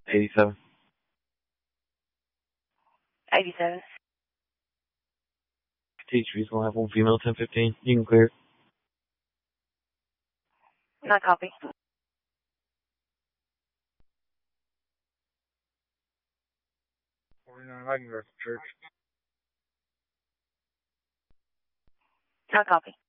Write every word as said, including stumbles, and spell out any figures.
eighty-seven. eighty-seven. Teach, he's gonna have one female, ten fifteen. You can clear. Not copy. forty-nine, I can go to church. Not copy.